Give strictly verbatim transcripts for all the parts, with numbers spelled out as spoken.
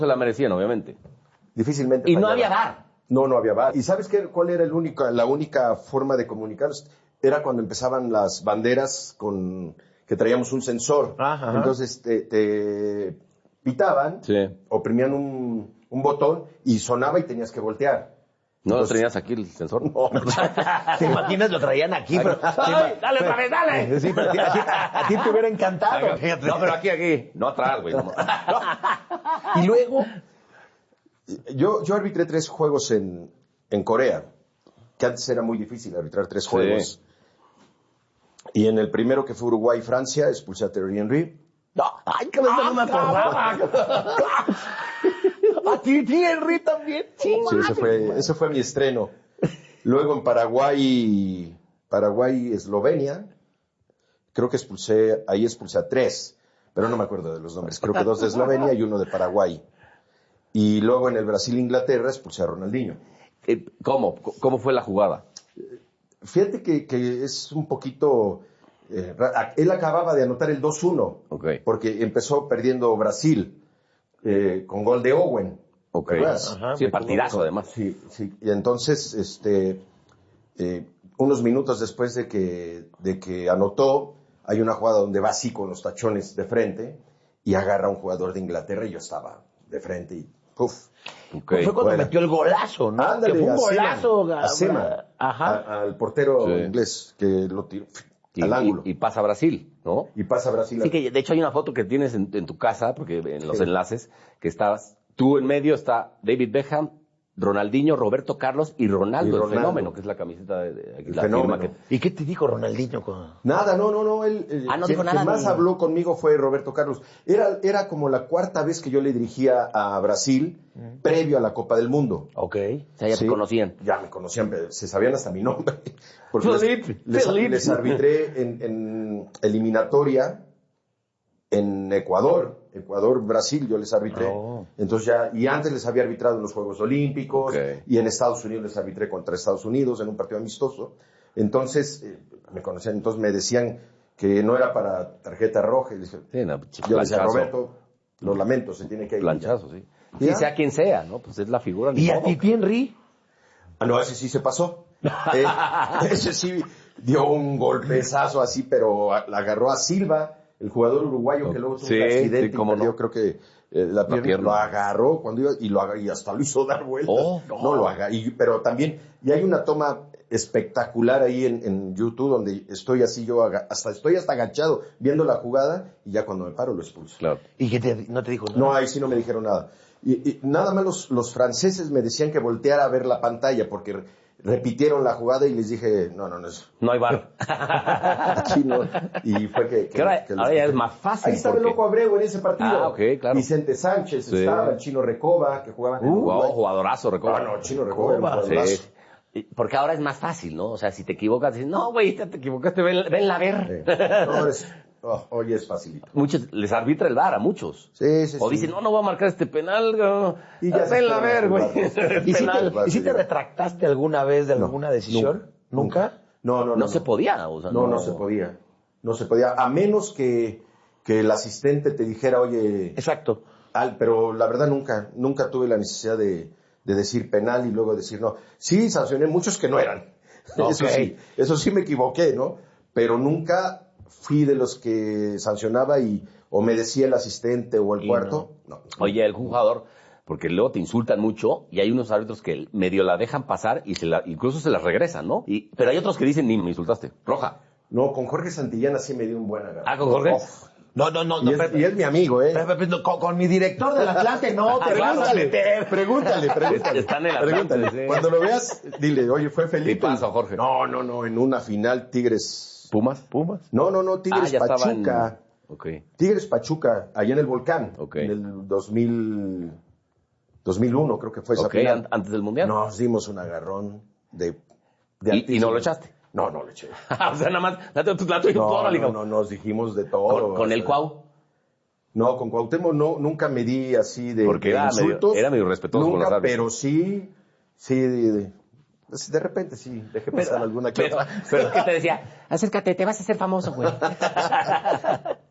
Se la merecían, obviamente. Difícilmente. Y no fallaba. había V A R. No, no había V A R. ¿Y sabes qué, cuál era el único, la única forma de comunicarnos? Era cuando empezaban las banderas con que traíamos un sensor. Ajá, ajá. Entonces te, te pitaban, Sí. oprimían un, un botón y sonaba y tenías que voltear. ¿No Entonces, lo tenías aquí el sensor? No, ¿Te imaginas? Lo traían aquí, pero... ¡Ay, dale otra vez, dale! Sí, pero a ti, a ti- a ti te hubiera encantado. Fíjate. No, pero aquí, aquí. No atrás, güey. No. Y luego... Yo, yo arbitré tres juegos en, en Corea, que antes era muy difícil arbitrar tres Sí. juegos. Y en el primero, que fue Uruguay-Francia, expulsé a Thierry Henry. No, ¡ay, que no me acordaba! ¿A ti, Henry, también? Sí, ese fue, ese fue mi estreno. Luego en Paraguay, Paraguay-Eslovenia, creo que expulsé, ahí expulsé a tres, pero no me acuerdo de los nombres. Creo que dos de Eslovenia y uno de Paraguay. Y luego en el Brasil-Inglaterra expulsé a Ronaldinho. Eh, ¿Cómo? ¿Cómo fue la jugada? Fíjate que, que es un poquito... Eh, ra- él acababa de anotar el dos uno, Ok. porque empezó perdiendo Brasil eh, con gol de Owen. Ok. ¿Te acuerdas? Ajá, Sí, me partidazo, además. Sí, sí. Y entonces, este, eh, unos minutos después de que, de que anotó, hay una jugada donde va así con los tachones de frente y agarra a un jugador de Inglaterra y yo estaba de frente y ¡puf! Ok. Fue cuando Bueno. metió el golazo, ¿no? Ándale, que fue un a golazo. Seman, a Seman, Ajá. a- al portero Sí. inglés que lo tiró Y, al ángulo. y, y pasa a Brasil, ¿no? Y pasa a Brasil. Sí, que de hecho hay una foto que tienes en, en tu casa, porque en los Sí. enlaces, que estabas, tú en medio está David Beckham, Ronaldinho, Roberto Carlos y Ronaldo, Y el Ronaldo. fenómeno, que es la camiseta de, de- aquí El la fenómeno. firma que... ¿Y qué te dijo Ronaldinho? Con... Nada, no, no, no. Él, eh, Ah, no quien, dijo nada quien más de- habló conmigo fue Roberto Carlos. Era, era como la cuarta vez que yo le dirigía a Brasil previo a la Copa del Mundo. Ok. O sea, ya Sí. te conocían. Ya me conocían, pero se sabían hasta mi nombre. Porque les- Felipe, les, Felipe. les arbitré en, en eliminatoria en Ecuador. Ecuador-Brasil yo les arbitré. Oh. Entonces ya, y antes les había arbitrado en los Juegos Olímpicos, Ok. y en Estados Unidos les arbitré contra Estados Unidos en un partido amistoso. Entonces, eh, me conocían, entonces me decían que no era para tarjeta roja. Y dije, Sí, no, yo le decía, planchazo. Roberto, lo lamento, se tiene que ir. Planchazo, sí. ¿Ya? Sí, sea quien sea, ¿no? Pues es la figura. ni ¿Y a modo. ti, Henry? Ah, no, ese sí se pasó. Eh, ese sí dio un golpezazo así, pero a- la agarró a Silva, el jugador uruguayo que luego tuvo Sí, un accidente sí, cómo y perdió, no. creo que eh, la, pierna, pierna. lo agarró cuando iba y lo aga- y hasta lo hizo dar vueltas. Oh, no. no. lo haga, y, pero también, y hay una toma espectacular ahí en, en YouTube donde estoy así yo, aga- hasta estoy hasta agachado viendo la jugada y ya cuando me paro lo expulso. Claro. ¿Y qué te, no te dijo nada? No, ahí sí no me dijeron nada. Y, y nada más los, los franceses me decían que volteara a ver la pantalla porque re- repitieron la jugada y les dije, no, no, no es No hay bar. aquí no. Y fue que... que- Que ahora, que los- ahora ya es más fácil. Ahí estaba el porque- loco Abreu en ese partido. Ah, ok, claro. Vicente Sánchez Sí. estaba, el Chino Recoba, que jugaba en Uh, Uruguay. wow, jugadorazo, recuerdo. Ah, no, Chino Recoba era un jugadorazo. Sí. Y- Porque ahora es más fácil, ¿no? O sea, si te equivocas, dices, no, güey, ya te equivocaste, ven, venla a ver. Sí. No, es, oh, hoy es facilito. Muchos, les arbitra el V A R a muchos. Sí, sí, O sí. dicen, no, no voy a marcar este penal, no. Y ya se venla a ver, esperan güey. a jugar. ¿Y si, Penal. te, ¿Y si te retractaste alguna vez de No, alguna decisión? ¿Nunca? No, no, no. No se podía, o sea, No, no se podía. No se podía. A menos que, que el asistente te dijera, oye, Exacto. al, pero la verdad nunca, nunca tuve la necesidad de, de decir penal y luego decir no. Sí, sancioné muchos que no eran. Eso Ok. sí, eso sí me equivoqué, ¿no? Pero nunca fui de los que sancionaba y o me decía el asistente o el Y cuarto. No. Oye, el jugador, porque luego te insultan mucho y hay unos árbitros que medio la dejan pasar y se la, incluso se las regresan, ¿no? Y, pero hay otros que dicen, ni me insultaste, roja. No, con Jorge Santillana sí me dio un buen agarre. Ah, ¿con Jorge? Oh, No, no, no. y, no es, Pepe, y es mi amigo, ¿eh? Pepe, Pepe, no, con, con mi director del Atlante, no, te vas a Pregúntale, meter. pregúntale, pregúntale. Está en el Atlante, Pregúntale. sí. Cuando lo veas, dile, oye, fue Felipe. Tipazo, Jorge. No, no, no, en una final Tigres. ¿Pumas? Pumas. No, no, no, Tigres Ah, ya estaba en- Pachuca. Ok. Tigres Pachuca, allá en el Volcán. Ok. En el dos mil, dos mil uno, creo que fue esa Ok, final. an- antes del Mundial. Nos dimos un agarrón de, de ¿Y- altísimo- y no lo echaste? No, no lo eché. O sea, nada más, la, tu- la tuya No, toda, no, digo. no, nos dijimos de todo. Con, con o el sea, Cuau. No, con Cuauhtémoc no, nunca me di así de, Porque de era medio- insultos. era medio respetuoso con Nunca, los árbitros. pero sí, sí, de, de, de repente sí, dejé pasar alguna que Pero, otra. pero es que te decía, acércate, te vas a hacer famoso, güey.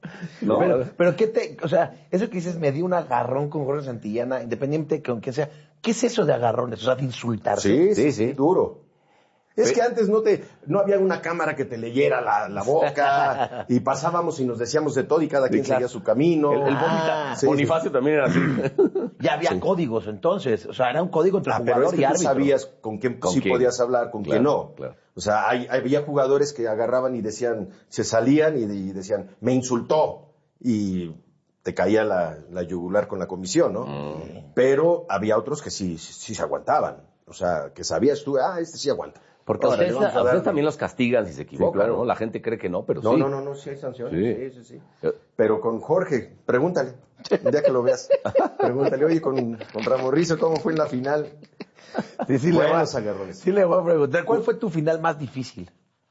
No, pero, pero ¿qué te, o sea, eso que dices, me di un agarrón con Jorge Santillana, independiente de con quién sea, ¿qué es eso de agarrones? O sea, de insultarse. Sí, Sí, sí, sí. sí, duro. Es Pe- que antes no te, no había una cámara que te leyera la, la boca y pasábamos y nos decíamos de todo y cada quien claro. seguía su camino. El, el Ah, Bonita- sí, Bonifacio también era así. Ya había códigos entonces, o sea, era un código entre Ah, jugador pero es que y tú árbitro. sabías con quién ¿Con sí quién? podías hablar, con Claro, quién no. claro. O sea, hay- había jugadores que agarraban y decían, se salían y, y decían, me insultó. Y te caía la, la yugular con la comisión, ¿no? Mm. Pero había otros que sí, sí, sí se aguantaban. O sea, que sabías tú, ah, este sí aguanta. Porque a Órale, ustedes, vamos a ustedes darle. también los castigan si se equivocan, claro. ¿no? La gente cree que no, pero No, sí. no, no, no, sí hay sanciones. Sí. Sí, sí, sí. Eh. Pero con Jorge, pregúntale, un día que lo veas. Pregúntale, oye, con, con Ramorrizo, ¿cómo fue en la final? Sí, sí, le voy, a, Buenos agarrones. sí le voy a preguntar, ¿cuál fue tu final más difícil?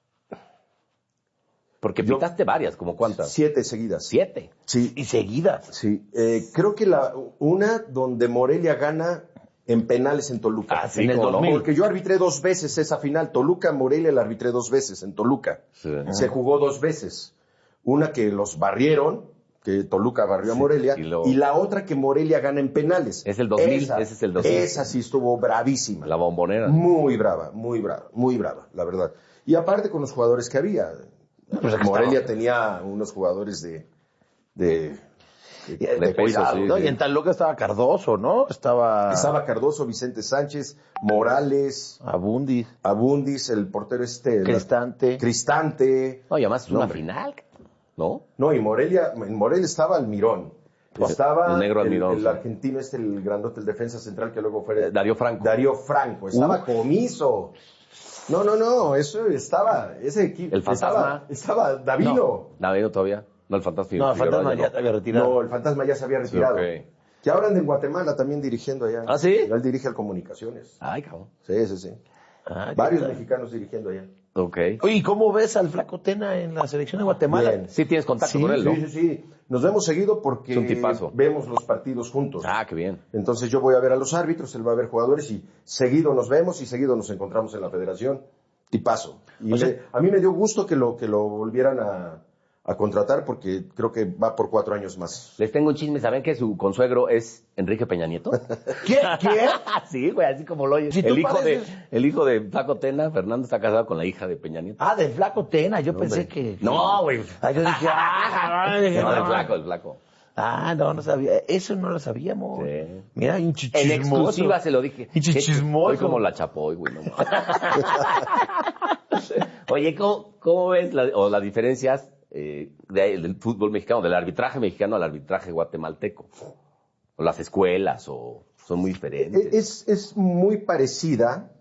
Porque Yo- pitaste varias, ¿como cuántas? Siete seguidas. Siete. Sí, Y seguidas. sí. Eh, creo que la una donde Morelia gana en penales en Toluca. Ah, sí, En el cómo no. dos mil. Porque yo arbitré dos veces esa final. Toluca-Morelia la arbitré dos veces en Toluca. Sí. Se jugó dos veces. Una que los barrieron, que Toluca barrió a Morelia, y y, luego- la otra que Morelia gana en penales. Es el dos mil, Esa, ese es el dos mil. Esa sí estuvo bravísima. La bombonera. Muy brava, muy brava, muy brava, la verdad. Y aparte con los jugadores que había. Pues aquí Morelia estaba. tenía unos jugadores de... de, de- De de peso, cuidado, sí, ¿No? de- Y en Toluca estaba Cardoso, ¿no? Estaba... Estaba Cardoso, Vicente Sánchez, Morales, Abundi, Abundis, el portero este... el- Cristante. Cristante. No, y además es No, una hombre. final, ¿no? No, y Morelia, en Morelia estaba Almirón. Estaba el negro Almirón, el sí. argentino este, el grandote, el defensa central que luego fue... Eh, Darío Franco. Darío Franco. Estaba Comiso. No, no, no, eso estaba, ese equipo... El fantasma. Estaba, estaba Davino. David todavía. No, el fantasma. No, el Figueroa fantasma ya ya no. te había retirado. No, el fantasma ya se había retirado. ok. Que ahora anda en Guatemala también dirigiendo allá. ¿Ah, sí? Él dirige al Comunicaciones. Ay, cabrón. Sí, sí, sí. Ah, Varios ¿qué tal? mexicanos dirigiendo allá. Ok. Oye, ¿y cómo ves al Flaco Tena en la selección de Guatemala? Bien. Sí tienes contacto Sí, con él, ¿no? Sí, sí, sí. Nos vemos seguido porque Es un tipazo. vemos los partidos juntos. Ah, qué bien. Entonces yo voy a ver a los árbitros, él va a ver jugadores y seguido nos vemos y seguido nos encontramos en la federación. Tipazo. Y O sea- me- a mí me dio gusto que lo, que lo volvieran a, a contratar porque creo que va por cuatro años más. Les tengo un chisme. ¿Saben que su consuegro es Enrique Peña Nieto? ¿Qué? ¿Qué? sí, güey, así como lo oyes. Si tú el, hijo pareces- de, el hijo de Flaco Tena, Fernando, está casado con la hija de Peña Nieto. Ah, del Flaco Tena, yo pensé que... No, güey. Ah, yo dije, ah, No, dije, del no. Flaco, del Flaco. Ah, no, no sabía. Eso no lo sabíamos. Sí. Mira, hay un En chichismoso. exclusiva se lo dije. Y chismoso. Hoy como la chapoy, güey. No mames. Oye, ¿cómo, cómo ves la, o las diferencias eh, de- del fútbol mexicano, del arbitraje mexicano al arbitraje guatemalteco? O las escuelas, o son muy diferentes. Es, es muy parecida,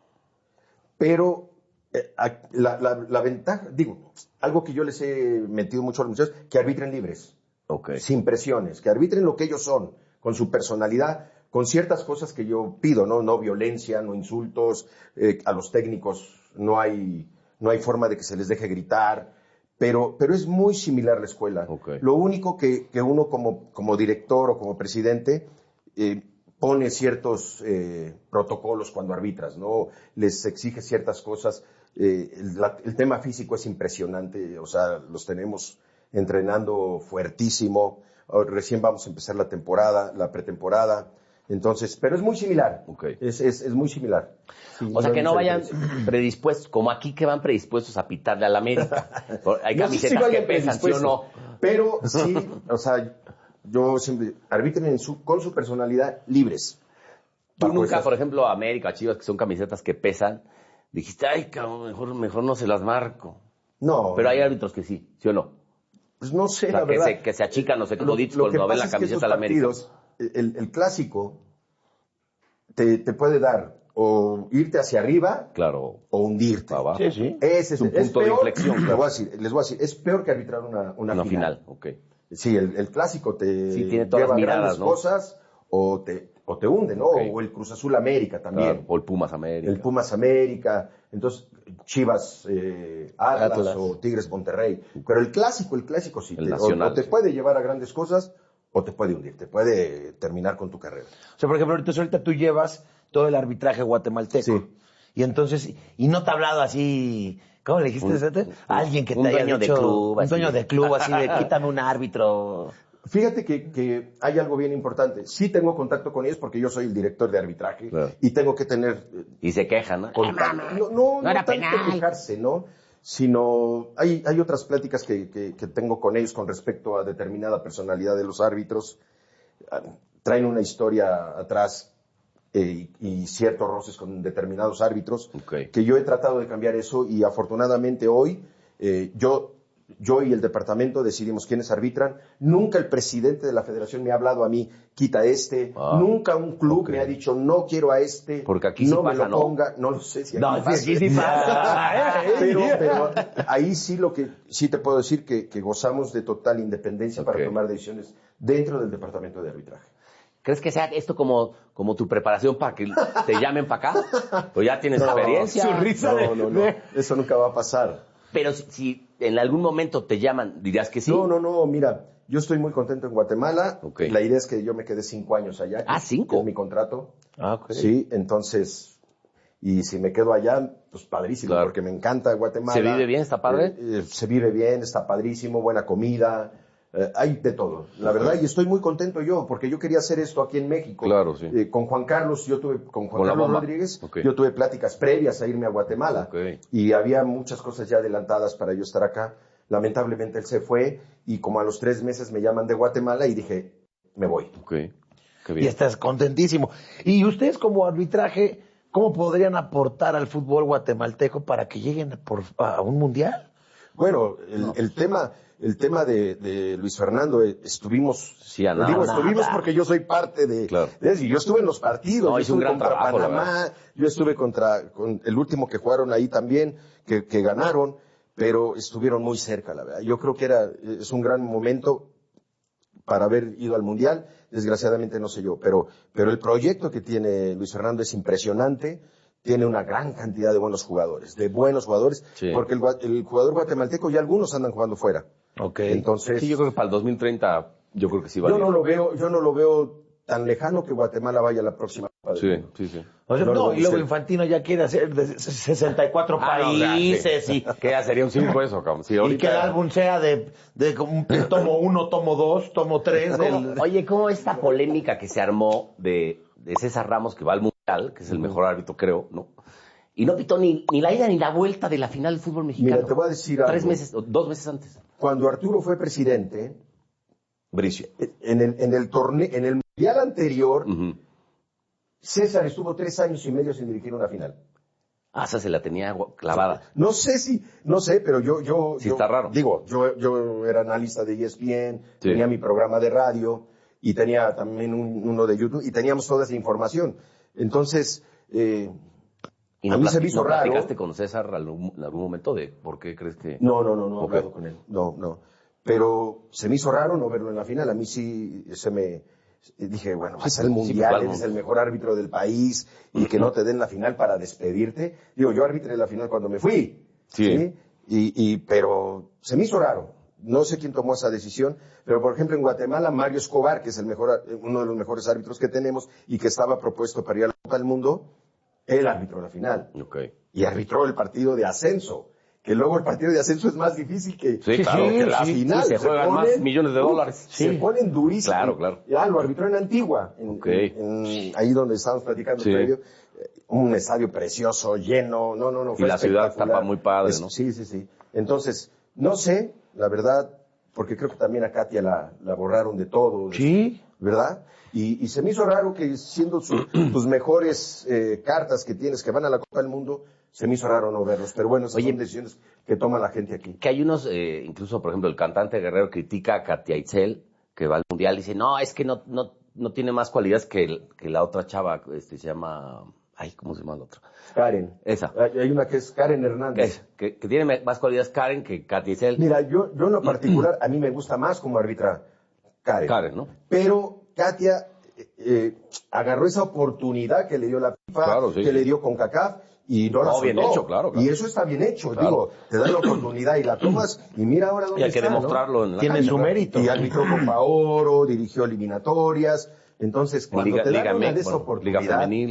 pero eh, a- la, la- la ventaja, digo, algo que yo les he metido mucho a los muchachos, que arbitren libres. Ok. Sin presiones, que arbitren lo que ellos son, con su personalidad, con ciertas cosas que yo pido, ¿no? No violencia, no insultos, eh, a los técnicos no hay, no hay forma de que se les deje gritar, pero, pero es muy similar la escuela. Ok. Lo único que, que uno como, como director o como presidente eh, pone ciertos eh, protocolos cuando arbitras, ¿no? Les exige ciertas cosas. Eh, el, la- el tema físico es impresionante, o sea, los tenemos entrenando fuertísimo. Ahora, recién vamos a empezar la temporada, la pretemporada. Entonces, pero es muy similar. Ok. Es, es, es muy similar. Sí, O sea, hay que no mucha vayan diferencia. predispuestos, como aquí que van predispuestos a pitarle a la América. Por- Hay No sé si camisetas que vayan pesan, ¿sí o no? predispuestos, pero sí, o sea, yo siempre, arbitren en su, con su personalidad libres. Tú Bajo nunca, esas- por ejemplo, a América, Chivas, que son camisetas que pesan, dijiste, ay, cabrón, mejor, mejor no se las marco. No. Pero hay árbitros que sí, ¿sí o no? Pues no sé, O sea, la que verdad. se, que se achican los Lo- eruditos lo que cuando ven pasa la es que camiseta esos de la América. partidos, el, el clásico te, te puede dar o irte hacia arriba Claro, o hundirte. abajo. Sí, sí. Ese es, Un el- es punto de peor, inflexión, les claro. voy a decir, les voy a decir, es peor que arbitrar una, una, Una final. final, ok. Sí, el, el clásico te Sí, tiene todas lleva las miradas, grandes ¿no? cosas o te, o te hunde, ¿no? Ok. O el Cruz Azul América también. Claro, o el Pumas América. El Pumas América, entonces Chivas eh, Atlas, Atlas. o Tigres Monterrey. Pero el clásico, el clásico sí, El te, o, nacional, o te sí. puede llevar a grandes cosas o te puede hundir, te puede terminar con tu carrera. O sea, por ejemplo, ahorita, ahorita tú llevas todo el arbitraje guatemalteco. Sí. y entonces, y no te ha hablado así, ¿cómo le dijiste? Un, Alguien que te un haya dueño dicho, de club, un así. dueño de club, así de quítame un árbitro. Fíjate que, que hay algo bien importante. Sí tengo contacto con ellos porque yo soy el director de arbitraje Claro. y tengo que tener eh, Y se quejan, ¿no? contacto. No, no, No no era tanto penal. quejarse, ¿no? Sino hay, hay otras pláticas que, que, que tengo con ellos con respecto a determinada personalidad de los árbitros. Ah, traen una historia atrás eh, y, y ciertos roces con determinados árbitros Okay. que yo he tratado de cambiar eso y afortunadamente hoy eh, yo Yo y el departamento decidimos quiénes arbitran. Nunca el presidente de la federación me ha hablado a mí, quita este. Ah, Nunca un club okay. me ha dicho, no quiero a este. Porque aquí no sí me pasa, lo ¿no? ponga. No lo sé si aquí No, sí, pasa. aquí sí pasa. pero, pero ahí sí lo que sí te puedo decir que, que gozamos de total independencia Okay. para tomar decisiones dentro del departamento de arbitraje. ¿Crees que sea esto como, como tu preparación para que te llamen para acá? Pues ya tienes No, experiencia. su risa No, de- no, no. Eso nunca va a pasar. Pero si, si en algún momento te llaman, ¿dirías que sí? No, no, no, mira, yo estoy muy contento en Guatemala. Ok. La idea es que yo me quedé cinco años allá. Ah, que- ¿cinco? que es mi contrato. Ah, ok. Sí, entonces, y si me quedo allá, pues padrísimo, Claro. porque me encanta Guatemala. ¿Se vive bien? ¿Está padre? Eh, eh, se vive bien, está padrísimo, buena comida, eh, hay de todo, la verdad, y estoy muy contento yo, porque yo quería hacer esto aquí en México. Claro, sí. Eh, con Juan Carlos, yo tuve, con Juan Con la Carlos bomba. Rodríguez, Ok. yo tuve pláticas previas a irme a Guatemala, Ok. y había muchas cosas ya adelantadas para yo estar acá. Lamentablemente él se fue, y como a los tres meses me llaman de Guatemala, y dije, me voy. Ok, qué Y bien. estás contentísimo. Y ustedes como arbitraje, ¿cómo podrían aportar al fútbol guatemalteco para que lleguen por, a un mundial? Bueno, el, el tema, el tema de, de Luis Fernando, eh, estuvimos, Sí, a nada. digo, Nada. estuvimos porque yo soy parte de, Claro. de eso, y yo estuve en los partidos, No, yo hizo un estuve gran contra trabajo, la Panamá, yo estuve contra, con el último que jugaron ahí también, que, que ganaron, pero estuvieron muy cerca, la verdad. Yo creo que era, es un gran momento para haber ido al Mundial, desgraciadamente no sé yo, pero, pero el proyecto que tiene Luis Fernando es impresionante, tiene una gran cantidad de buenos jugadores, de buenos jugadores, Sí. porque el, gua- el jugador guatemalteco ya algunos andan jugando fuera. Ok. Entonces, Sí, yo creo que para el dos mil treinta, yo creo que sí va a yo ir. no lo veo, yo no lo veo tan lejano que Guatemala vaya a la próxima Copa del Sí, Mundo. sí, sí. O sea, No lo no, vamos y luego a hacer. Infantino ya quiere hacer de sesenta y cuatro Ah, no, países y, Que ya sería un cinco eso, cabrón. Sí, y ahorita... que el álbum sea de, de como un tomo uno, tomo dos, tomo tres. ¿Cómo- Del... Oye, ¿cómo esta polémica que se armó de, de César Ramos, que va al Mundial, que es el mejor árbitro, creo, ¿no? Y no pitó ni, ni la ida ni la vuelta de la final del fútbol mexicano. Mira, te voy a decir Tres algo. meses, o dos meses antes. Cuando Arturo fue presidente, Bricio. en el, en el torneo, en el Mundial anterior, Ujú. César estuvo tres años y medio sin dirigir una final. Ah, esa se la tenía gua- clavada. No sé si, no sé, pero yo, yo, Sí, yo- está raro. digo, yo, yo era analista de E S P N, Sí. tenía mi programa de radio y tenía también un- uno de YouTube y teníamos toda esa información. Entonces, eh, ¿Y a no, mí se plati- me hizo no raro. platicaste con César algún- en algún momento de por qué crees que...? No, no, no, no he Ok. hablado con él. No, no. Pero se me hizo raro no verlo en la final. A mí sí se me dije, bueno, vas al sí, mundial, pues, eres claro. el mejor árbitro del país y que no te den la final para despedirte. Digo, yo arbitré la final cuando me fui. Sí. Y, y, pero se me hizo raro. No sé quién tomó esa decisión, pero por ejemplo en Guatemala, Mario Escobar, que es el mejor, uno de los mejores árbitros que tenemos y que estaba propuesto para ir a la Copa del Mundo, él arbitró la final. Ok. Y arbitró el partido de ascenso. Que luego el partido de ascenso es más difícil que, Sí, claro, que la sí, final. sí, se juegan más millones de dólares. Se Sí. ponen durísimos. Claro, claro. Ya lo arbitró en Antigua, en, Ok. en- en- ahí donde estábamos platicando Sí. previo. Eh, Un estadio precioso, lleno, no, no, no. fue la ciudad espectacular. estaba muy padre, Es- ¿no? Sí, sí, sí. Entonces, no sé, la verdad, porque creo que también a Katia la, la borraron de todo. de- Sí. ¿Verdad? Y, y se me hizo raro que siendo su- tus mejores eh, cartas que tienes que van a la Copa del Mundo, se me hizo raro no verlos. Pero bueno, esas Oye, son decisiones que toma la gente aquí. Que hay unos, eh, incluso, por ejemplo, el cantante Guerrero critica a Katia Itzel, que va al Mundial, y dice, no, es que no, no, no tiene más cualidades que, el- que la otra chava, este, se llama, ay, ¿cómo se llama la otra? Karen. Esa. Hay, hay una que es Karen Hernández. Que, que, que tiene me- más cualidades Karen que Katia Itzel. Mira, yo, yo en lo particular, a mí me gusta más como arbitra Karen. Karen, ¿no? Pero Katia eh, eh, agarró esa oportunidad que le dio la FIFA, Claro, sí, que sí. le dio CONCACAF y no la No, bien soltó. hecho, claro, claro. Y eso está bien hecho, Claro. digo, te dan la oportunidad y la tomas y mira ahora dónde Y hay que está, ¿no? demostrarlo en la Tiene cancha. su mérito. Y arbitró Copa Oro, dirigió eliminatorias. Entonces, cuando Liga, te dan Liga una Me- de esa bueno, oportunidad, Liga Femenil.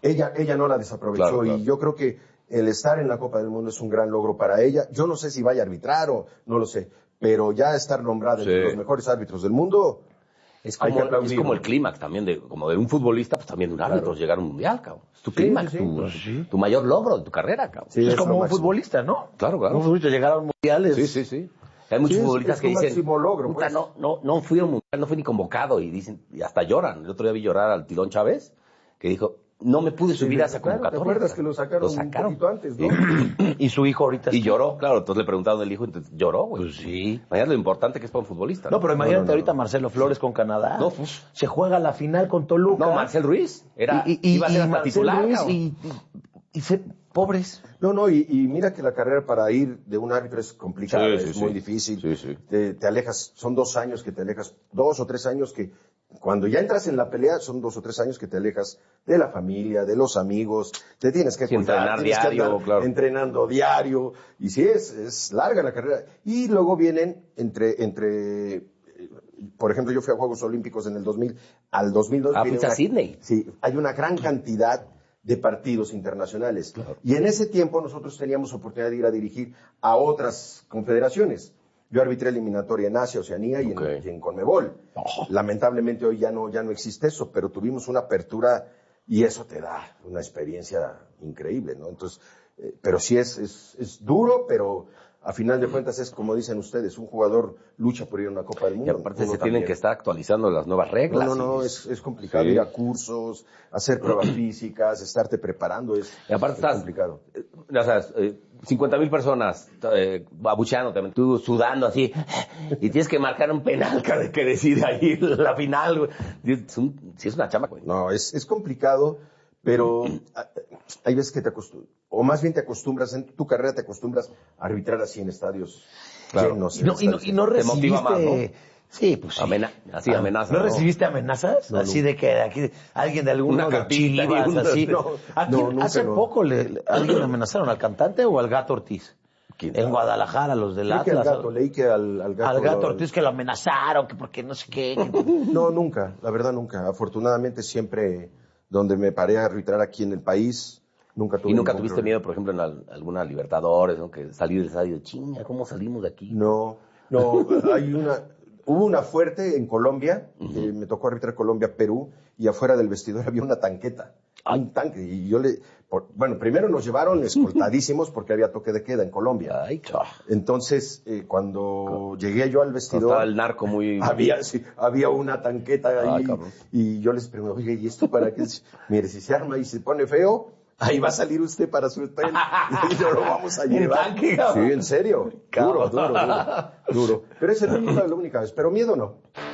ella, ella no la desaprovechó Claro, claro. y yo creo que el estar en la Copa del Mundo es un gran logro para ella. Yo no sé si vaya a arbitrar o no lo sé, pero ya estar nombrada Sí. entre los mejores árbitros del mundo, Es hay como, que es aplaudir, como ¿no? el clímax también, de, como de un futbolista, pues también de un árbitro, Claro. llegar a un mundial, cabrón. Es tu Sí, clímax, sí, sí, tu, pues sí. tu mayor logro de tu carrera, cabrón. Sí, es es como lo un máximo. futbolista, ¿no? Claro, claro. Un futbolista llegar a un mundial es... Sí, sí, sí. Hay muchos Sí, es- futbolistas es que tu dicen, máximo logro, "Puta, pues". no, no, no fui a un mundial, no fui ni convocado", y dicen, y hasta lloran. El otro día vi llorar al Tilón Chávez, que dijo, no me pude Sí, subir a esa claro, convocatoria. ¿te acuerdas que lo sacaron, un poquito antes, no? Y su hijo ahorita Y está- lloró, claro, entonces le preguntaron al hijo, entonces lloró, güey. Pues sí. Imagínate lo importante que es para un futbolista. No, pero imagínate no, no, ahorita no. Marcelo Flores con Canadá. No, pues. Se juega la final con Toluca. No, Marcel Ruiz, era, y, y, iba a ser y hasta Marcel titular, Ruiz cabrón. y, y, y se- pobres. No, no, y, y mira que la carrera para ir de un árbitro es complicada, Sí, sí, es sí. muy difícil. Sí, sí. Te, te alejas, son dos años que te alejas, dos o tres años que cuando ya entras en la pelea son dos o tres años que te alejas de la familia, de los amigos, te tienes que Sí, cuidar, entrenar tienes que diario, andar claro. entrenando diario, y sí, es, es larga la carrera. Y luego vienen entre, entre, eh, por ejemplo, yo fui a Juegos Olímpicos en el dos mil, al dos mil dos. Ah, viene fuiste a una- Sydney. Sí, hay una gran cantidad de partidos internacionales. Y en ese tiempo nosotros teníamos oportunidad de ir a dirigir a otras confederaciones. Yo arbitré eliminatoria en Asia, Oceanía y, Ok. en, y en Conmebol. Lamentablemente hoy ya no, ya no existe eso, pero tuvimos una apertura y eso te da una experiencia increíble, ¿no? Entonces, eh, pero sí es, es, es duro, pero a final de cuentas es como dicen ustedes, un jugador lucha por ir a una Copa del Y Mundo. aparte uno se tienen también. que estar actualizando las nuevas No, reglas. no, no, y- es, es complicado Sí. ir a cursos, hacer pruebas físicas, estarte preparando, es, Y aparte es estás, complicado. eh, ya sabes, eh, cincuenta mil personas eh, abucheando también, tú sudando así, y tienes que marcar un penal que, que decide ahí la final, güey. Es un- sí es una chamba, güey. No, es, es complicado, pero ah, hay veces que te acostumbras, o más bien te acostumbras, en tu carrera te acostumbras a arbitrar así en estadios Claro. llenos. Y en no, y no, estadios- y no Te recibiste... motiva más, ¿no? Sí, pues sí. Amena- así, Ah, amenazas, ¿No ¿no? recibiste amenazas? No, así nunca. de que de aquí, alguien de alguno Una de cartita y Chivas, una- así. no, Aquí, no, nunca hace no. poco le, le- alguien amenazaron al cantante o al Gato Ortiz. ¿Quién En sabe? Guadalajara, los del Creo que al Atlas. gato, leí que al, al gato. al Gato lo- Ortiz que lo amenazaron, que porque no sé qué. que- No, nunca, la verdad nunca. Afortunadamente siempre donde me paré a arbitrar aquí en el país, nunca tuve ¿Y nunca ningún tuviste problema. miedo, por ejemplo, en al- alguna Libertadores, ¿no? Que salir del estadio, chinga, ¿cómo salimos de aquí? No, no, hay una, hubo una fuerte en Colombia, eh, me tocó arbitrar Colombia-Perú, y afuera del vestidor había una tanqueta, un tanque, y yo le, por- bueno, primero nos llevaron escoltadísimos porque había toque de queda en Colombia. Ay, chao. Entonces, eh, cuando llegué yo al vestidor, Estaba el narco muy... había, sí, había una tanqueta Ah, ahí, cabrón. y yo les pregunto, oye, ¿y esto para qué? Mire, si se arma y se pone feo, ahí va a salir usted para su hotel, y no lo vamos a ¿En llevar. tanque, Sí, cabrón? en serio, duro, duro, duro, duro. Pero esa es la única, la única vez, pero miedo no.